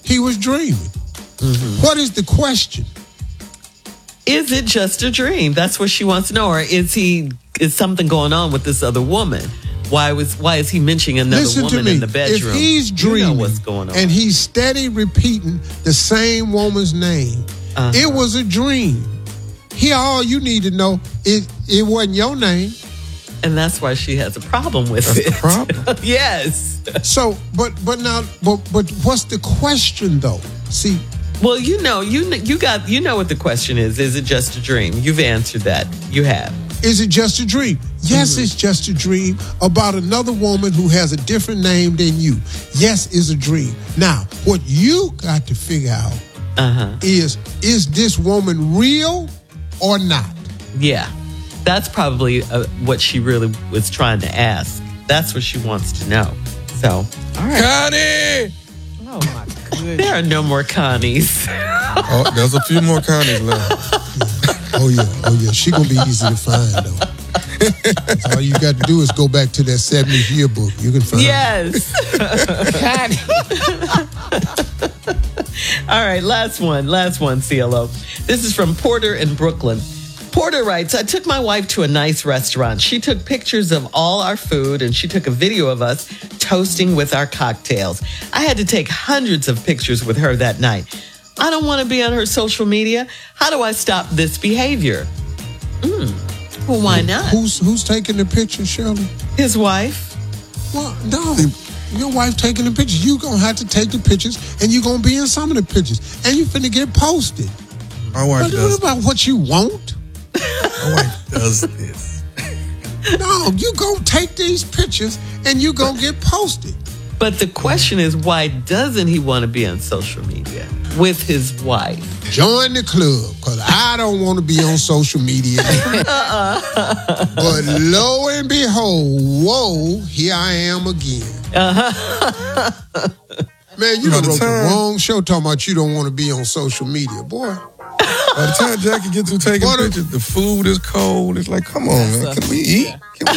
he was dreaming. What is the question? Is it just a dream? That's what she wants to know. Or is something going on with this other woman? Why is he mentioning another woman in the bedroom? If he's dreaming, you know what's going on. And he's steady repeating the same woman's name, it was a dream. Here, all you need to know is it wasn't your name. And that's why she has a problem with it. That's the problem. Yes. So, but what's the question though? See. Well, you know what the question is. Is it just a dream? You've answered that. You have. Is it just a dream? Yes, it's just a dream about another woman who has a different name than you. Yes, it's a dream. Now, what you got to figure out is this woman real or not? Yeah. That's probably what she really was trying to ask. That's what she wants to know. So, all right. Connie! Oh, my goodness. There are no more Connies. Oh, there's a few more Connies left. Oh, yeah. She going to be easy to find, though. All you got to do is go back to that 70s yearbook. You can find Yes. All right, last one, CLO. This is from Porter in Brooklyn. Porter writes, I took my wife to a nice restaurant. She took pictures of all our food and she took a video of us toasting with our cocktails. I had to take hundreds of pictures with her that night. I don't want to be on her social media. How do I stop this behavior? Well, why not? Who's taking the picture, Shirley? His wife. Well, no. Your wife taking the pictures. You going to have to take the pictures and you going to be in some of the pictures. And you finna get posted. My wife does. What about what you want? My wife does this. No, you gonna take these pictures and you gonna get posted. But the question is, why doesn't he want to be on social media with his wife? Join the club, because I don't want to be on social media. But lo and behold, whoa, here I am again. Man, you done wrote the wrong show talking about you don't want to be on social media, boy. By the time Jackie gets to taking pictures, the food is cold. It's like, come on, man. Can we eat?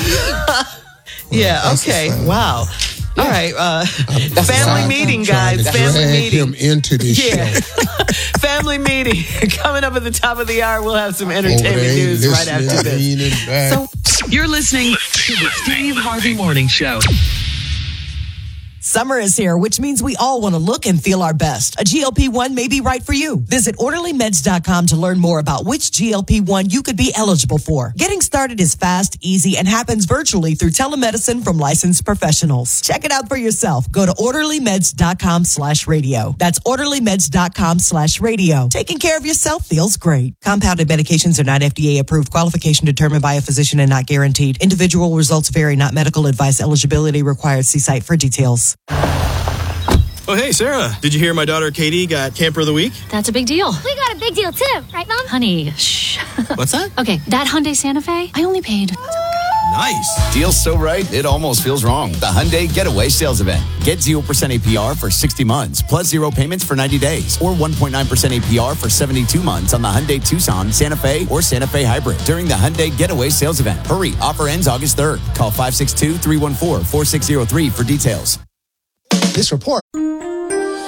Yeah, okay. Wow. All right. Family meeting, guys. Family meeting. Him into this show. Family meeting. Coming up at the top of the hour, we'll have some entertainment news right after this. So, you're listening to the Steve Harvey Morning Show. Summer is here, which means we all want to look and feel our best. A GLP-1 may be right for you. Visit OrderlyMeds.com to learn more about which GLP-1 you could be eligible for. Getting started is fast, easy, and happens virtually through telemedicine from licensed professionals. Check it out for yourself. Go to OrderlyMeds.com/radio. That's OrderlyMeds.com/radio. Taking care of yourself feels great. Compounded medications are not FDA approved. Qualification determined by a physician and not guaranteed. Individual results vary, not medical advice. Eligibility required. See site for details. Oh, hey, Sarah. Did you hear my daughter Katie got Camper of the Week? That's a big deal. We got a big deal, too. Right, Mom? Honey, shh. What's that? Okay, that Hyundai Santa Fe, I only paid... Nice. Deal's so right, it almost feels wrong. The Hyundai Getaway Sales Event. Get 0% APR for 60 months, plus 0 payments for 90 days, or 1.9% APR for 72 months on the Hyundai Tucson, Santa Fe, or Santa Fe Hybrid during the Hyundai Getaway Sales Event. Hurry, offer ends August 3rd. Call 562-314-4603 for details. This report.